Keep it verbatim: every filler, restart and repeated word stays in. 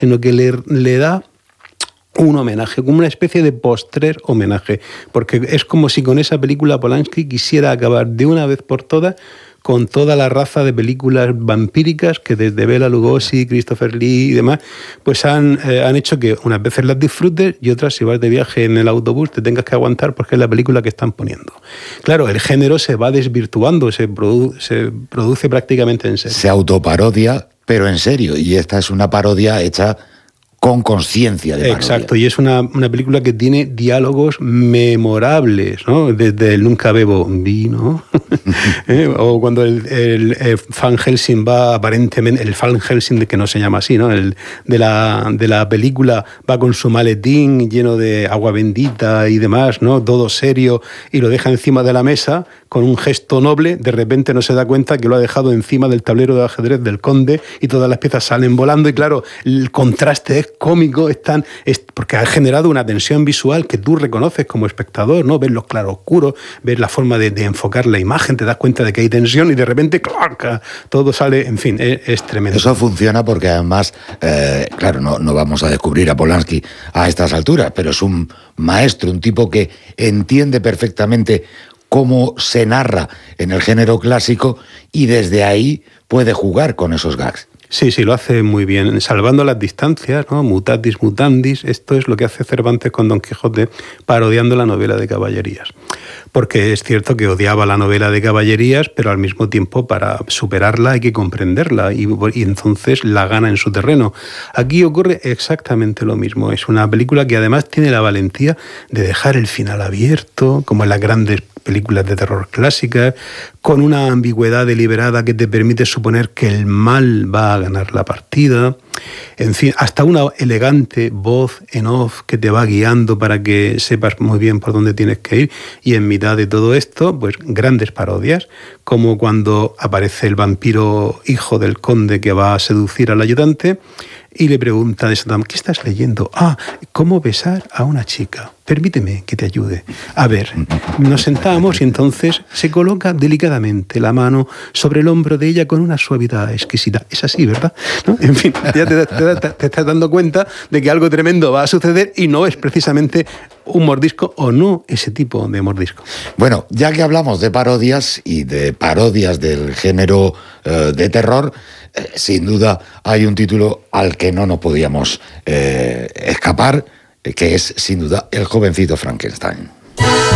sino que le, le da un homenaje, como una especie de postrer homenaje, porque es como si con esa película Polanski quisiera acabar de una vez por todas con toda la raza de películas vampíricas que desde Bela Lugosi, Christopher Lee y demás, pues han, eh, han hecho que unas veces las disfrutes y otras, si vas de viaje en el autobús, te tengas que aguantar porque es la película que están poniendo. Claro, el género se va desvirtuando, se, produ- se produce prácticamente en serio. Se autoparodia, pero en serio, y esta es una parodia hecha con conciencia de parodia. Exacto, y es una, una película que tiene diálogos memorables, ¿no? Desde el nunca bebo vino, ¿eh? O cuando el, el, el Van Helsing va aparentemente, el Van Helsing de que no se llama así, ¿no? El de la, de la película va con su maletín lleno de agua bendita y demás, ¿no? Todo serio, y lo deja encima de la mesa con un gesto noble, de repente no se da cuenta que lo ha dejado encima del tablero de ajedrez del conde y todas las piezas salen volando y claro, el contraste es cómico, es tan, es, porque ha generado una tensión visual que tú reconoces como espectador, ¿no? Ves los claroscuros, ves la forma de, de enfocar la imagen, te das cuenta de que hay tensión y de repente ¡clac! Todo sale, en fin, es, es tremendo. Eso funciona porque además, eh, claro, no, no vamos a descubrir a Polanski a estas alturas, pero es un maestro, un tipo que entiende perfectamente cómo se narra en el género clásico y desde ahí puede jugar con esos gags. Sí, sí, lo hace muy bien, salvando las distancias, ¿no? Mutatis mutandis, esto es lo que hace Cervantes con Don Quijote, parodiando la novela de caballerías. Porque es cierto que odiaba la novela de caballerías, pero al mismo tiempo para superarla hay que comprenderla y, y entonces la gana en su terreno. Aquí ocurre exactamente lo mismo. Es una película que además tiene la valentía de dejar el final abierto, como en las grandes películas de terror clásicas, con una ambigüedad deliberada que te permite suponer que el mal va a ganar la partida. En fin, hasta una elegante voz en off que te va guiando para que sepas muy bien por dónde tienes que ir. Y en mitad de todo esto, pues grandes parodias, como cuando aparece el vampiro hijo del conde que va a seducir al ayudante y le pregunta de Saddam, ¿qué estás leyendo? Ah, ¿cómo besar a una chica? Permíteme que te ayude. A ver, nos sentamos y entonces se coloca delicadamente la mano sobre el hombro de ella con una suavidad exquisita. Es así, ¿verdad? ¿No? En fin, ya te, te, te, te estás dando cuenta de que algo tremendo va a suceder y no es precisamente un mordisco o no ese tipo de mordisco. Bueno, ya que hablamos de parodias y de parodias del género eh, de terror, eh, sin duda hay un título al que no nos podíamos eh, escapar, que es, sin duda, El jovencito Frankenstein.